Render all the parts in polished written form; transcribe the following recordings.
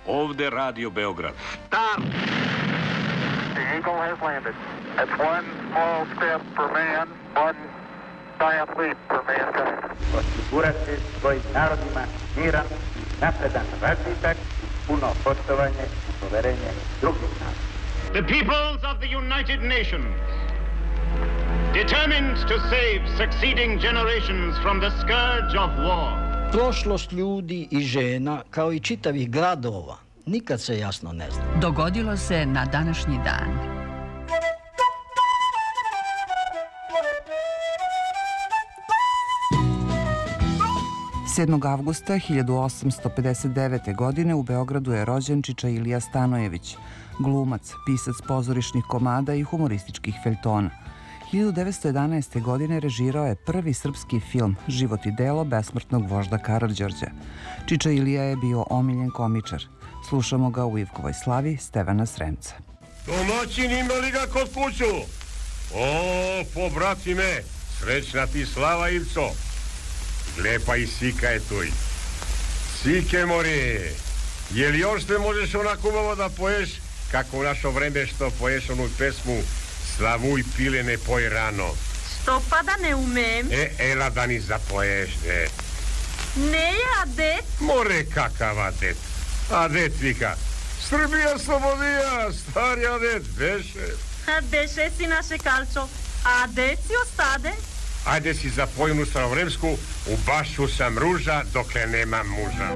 ovde Radio Beograd. Start! The Eagle has landed. It's one small step for man, one giant leap for mankind. Osigurati svojim narodima miran, napredan razvitak, puno poštovanje i poverenje drugih naroda. The peoples of the United Nations, determined to save succeeding generations from the scourge of war. Prošlost ljudi i žena, kao i čitavih gradova, nikad se jasno ne zna. Dogodilo se na današnji dan. Sedmog avgusta 1859. godine u Beogradu je rođen Čiča Ilija Stanojević, glumac, pisac pozorišnih komada i humorističkih feljtona. 1911. godine režirao je prvi srpski film Život i delo besmrtnog vožda Karađorđa. Čiča Ilija je bio omiljen komičar. Slušamo ga u Ivkovoj slavi Stevana Sremca. Domaćin imali ga kod kuću? O, pobratime, srećna ti slava, Ivco. Lepa i Sika je tuj. Sike, more, je li još te možeš onako malo da poješ, kako u našo vreme što poješ onu pesmu Slavuj pile ne poj rano? Što pa da ne umem? Ela da ni zapoješ, de. Ne je adet? More, kakav adet. Adet, vika. Srbija slobodija, stari adet, beše. Beše si naše kalčo. Adet si ostade? Ajde si za pojenu starovremsku, u bašu sam ruža dokle nemam muža.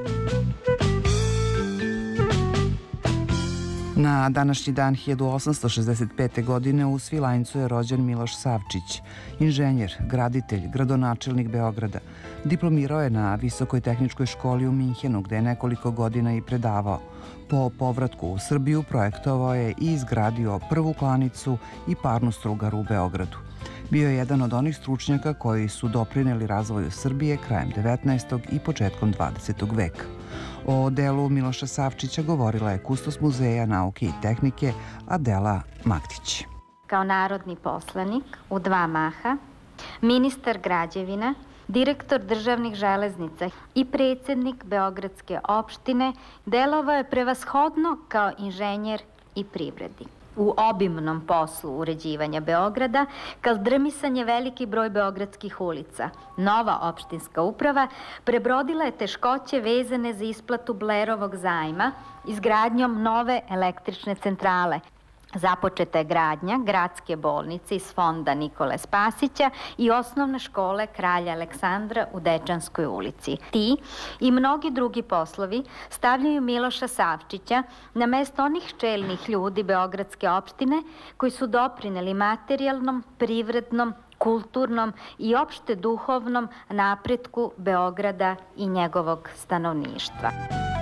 Na današnji dan 1865. godine u Svilajncu je rođen Miloš Savčić, inženjer, graditelj, gradonačelnik Beograda. Diplomirao je na Visokoj tehničkoj školi u Minhenu, gde je nekoliko godina i predavao. Po povratku u Srbiju projektovao je i izgradio prvu klanicu i parnu strugaru u Beogradu. Bio je jedan od onih stručnjaka koji su doprineli razvoju Srbije krajem 19. i početkom 20. veka. O delu Miloša Savčića govorila je kustos Muzeja nauke i tehnike Adela Maktić. Kao narodni poslanik u 2 maha, ministar građevina, direktor državnih železnica i predsjednik Beogradske opštine, delovao je prevashodno kao inženjer i privrednik. U obimnom poslu uređivanja Beograda, kao drmisanje veliki broj beogradskih ulica, nova opštinska uprava prebrodila je teškoće vezane za isplatu Blerovog zajma izgradnjom nove električne centrale. Započeta je gradnja gradske bolnice iz fonda Nikole Spasića i osnovne škole Kralja Aleksandra u Dečanskoj ulici. Ti i mnogi drugi poslovi stavljaju Miloša Savčića na mesto onih čelnih ljudi Beogradske opštine koji su doprineli materijalnom, privrednom, kulturnom i opšte duhovnom napretku Beograda i njegovog stanovništva.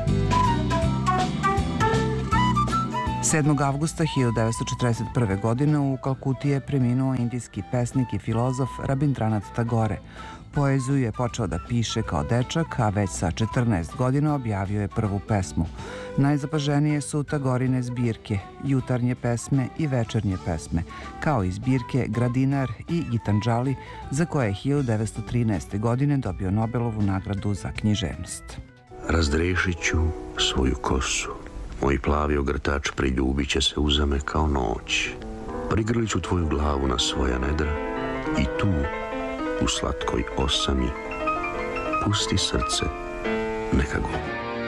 7. avgusta 1941. godine u Kalkuti je preminuo indijski pesnik i filozof Rabindranath Tagore. Poeziju je počeo da piše kao dečak, a već sa 14 godina objavio je prvu pesmu. Najzapaženije su Tagorine zbirke, jutarnje pesme i večernje pesme, kao i zbirke Gradinar i Gitanđali, za koje je 1913. godine dobio Nobelovu nagradu za književnost. Razdrešit ću svoju kosu. Moj plavi ogrtač priljubit će se uzame kao noć. Prigrlit ću tvoju glavu na svoja nedra i tu, u slatkoj osami, pusti srce, neka go.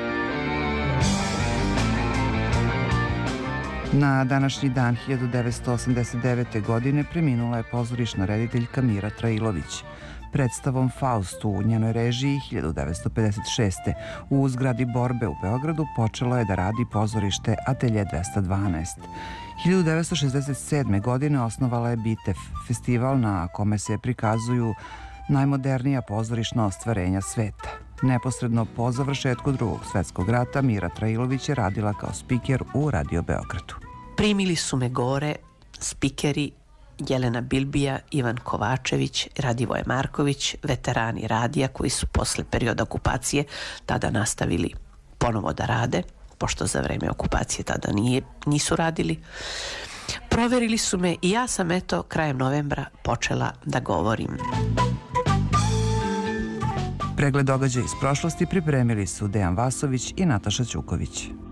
Na današnji dan 1989. godine preminula je pozorišna rediteljka Mira Trailović. Predstavom Faust u njenoj režiji 1956. u zgradi Borbe u Beogradu počelo je da radi pozorište Atelje 212. 1967. godine osnovala je Bitev, festival na kome se prikazuju najmodernija pozorišna ostvarenja sveta. Neposredno po završetku Drugog svetskog rata Mira Trailović je radila kao spiker u Radio Beogradu. Primili su me gore spikeri Jelena Bilbija, Ivan Kovačević, Radivoje Marković, veterani radija koji su posle perioda okupacije tada nastavili ponovo da rade, pošto za vreme okupacije tada nisu radili. Proverili su me i ja sam krajem novembra počela da govorim. Pregled događaja iz prošlosti pripremili su Dejan Vasović i Nataša Ćuković.